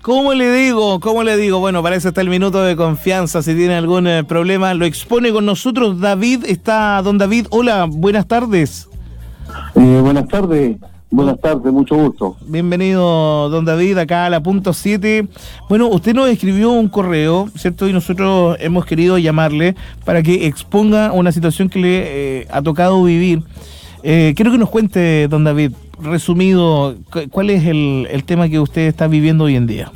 ¿Cómo le digo? Bueno, para eso está el minuto de confianza. Si tiene algún problema, lo expone con nosotros. David, está don David. Hola, buenas tardes. Buenas tardes, mucho gusto. Bienvenido, don David, acá a la punto 7. Bueno, usted nos escribió un correo, ¿cierto? Y nosotros hemos querido llamarle para que exponga una situación que le ha tocado vivir. Quiero que nos cuente, don David, resumido, ¿cuál es el tema que usted está viviendo hoy en día?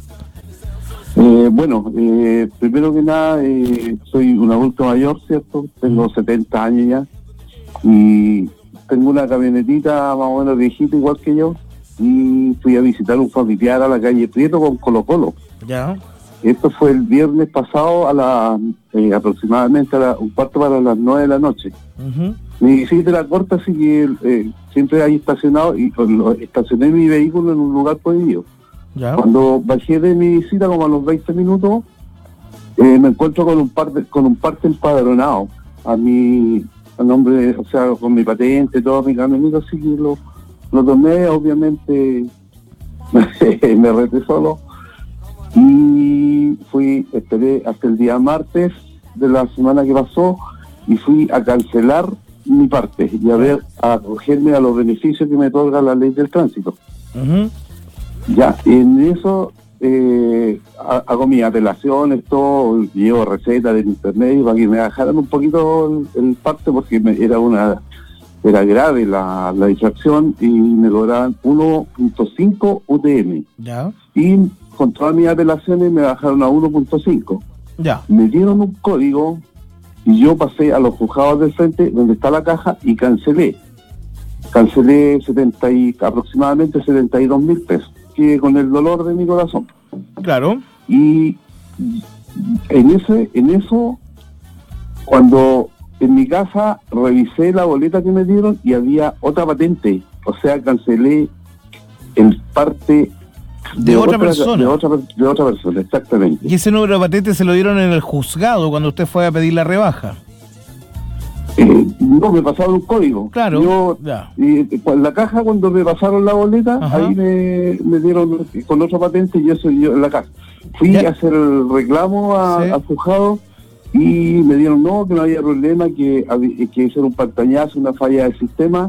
Primero que nada, soy un adulto mayor, ¿cierto? Tengo 70 años ya y tengo una camionetita más o menos viejita igual que yo y fui a visitar a un familiar a la calle Prieto con Colo Colo. Ya. Esto fue el viernes pasado aproximadamente un cuarto para las 9 de la noche. Uh-huh. Mi visita era corta, así que siempre hay estacionado y estacioné mi vehículo en un lugar prohibido. Ya. Cuando bajé de mi visita, como a los 20 minutos, me encuentro con un parte empadronado a nombre, o sea, con mi patente, todo mi camioneta, así que lo tomé, obviamente me reté solo y esperé hasta el día martes de la semana que pasó y fui a cancelar mi parte y a acogerme a los beneficios que me otorga la ley del tránsito. Uh-huh. Ya, en eso hago mis apelaciones, todo, llevo recetas del internet para que me bajaran un poquito el parte porque era grave la infracción y me lograban 1.5 UTM. Ya. Y con todas mis apelaciones me bajaron a 1.5. Ya. Me dieron un código y yo pasé a los juzgados del frente donde está la caja y cancelé aproximadamente 72,000 pesos, que con el dolor de mi corazón. Claro. Y en eso, cuando en mi casa revisé la boleta que me dieron y había otra patente, o sea, cancelé el parte de otra persona. De otra persona, exactamente. ¿Y ese número de patente se lo dieron en el juzgado cuando usted fue a pedir la rebaja? No, me pasaron un código. Claro. En la caja, cuando me pasaron la boleta, ajá, ahí me dieron con otra patente y eso yo en la caja. Fui a hacer el reclamo al juzgado y me dieron que no había problema, que eso era un pantallazo, una falla del sistema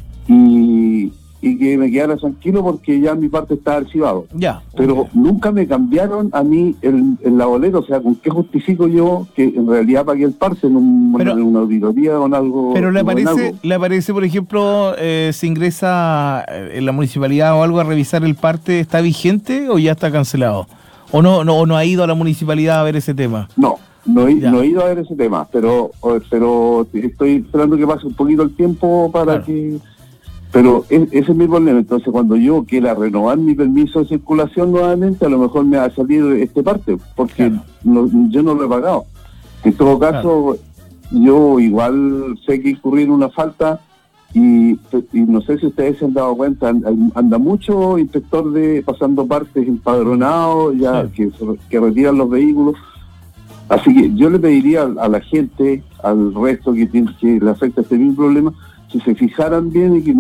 y que me quedara tranquilo porque ya mi parte estaba archivado. Ya. Pero nunca me cambiaron a mí en la boleta, o sea, ¿con qué justifico yo que en realidad pagué el parte en una auditoría o en algo? Pero ¿le aparece, por ejemplo, si ingresa en la municipalidad o algo a revisar el parte, ¿está vigente o ya está cancelado? ¿O no ha ido a la municipalidad a ver ese tema? No he ido a ver ese tema, pero estoy esperando que pase un poquito el tiempo para que... Pero ese es mi problema. Entonces, cuando yo quiera renovar mi permiso de circulación nuevamente, a lo mejor me va a salir este parte, porque yo no lo he pagado. En todo caso, yo igual sé que incurrí en una falta y no sé si ustedes se han dado cuenta, anda mucho inspector pasando partes empadronados, que retiran los vehículos. Así que yo le pediría a la gente, al resto que le afecta este mismo problema, que se fijaran bien y que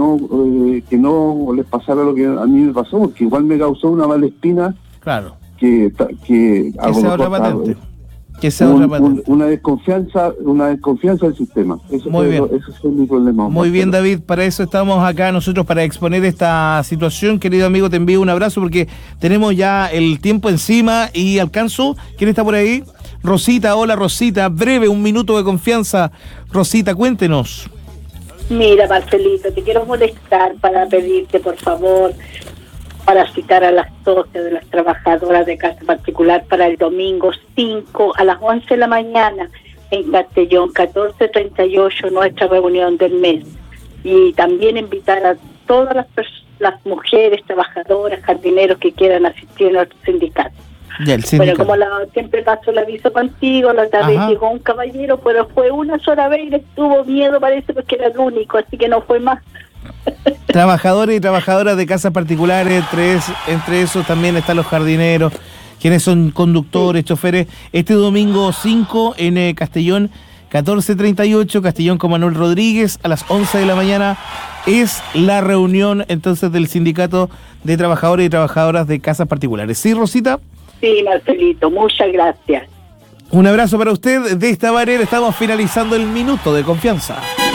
no les pasara lo que a mí me pasó, porque igual me causó una mala espina. Claro. Que sea otra patente. Que sea otra patente. Una desconfianza del sistema. Ese es mi problema. Muy bien, David, para eso estamos acá nosotros, para exponer esta situación. Querido amigo, te envío un abrazo porque tenemos ya el tiempo encima y alcanzo. ¿Quién está por ahí? Rosita, hola Rosita, breve, un minuto de confianza. Rosita, cuéntenos. Mira, Marcelito, te quiero molestar para pedirte, por favor, para citar a las 12 de las trabajadoras de casa particular para el domingo 5 a las 11 de la mañana en Castellón 1438, nuestra reunión del mes. Y también invitar a todas las mujeres trabajadoras, jardineros que quieran asistir a nuestro sindicato. Bueno, como siempre paso el aviso contigo, la otra vez llegó un caballero, pero fue una sola vez y le tuvo miedo, parece, porque era el único, así que no fue más. Trabajadores y trabajadoras de casas particulares, entre esos también están los jardineros, quienes son conductores, choferes. Este domingo 5 en Castellón, 1438, Castellón con Manuel Rodríguez, a las 11 de la mañana, es la reunión entonces del Sindicato de Trabajadores y Trabajadoras de Casas Particulares. ¿Sí, Rosita? Sí, Marcelito, muchas gracias. Un abrazo para usted. De esta manera estamos finalizando el minuto de confianza.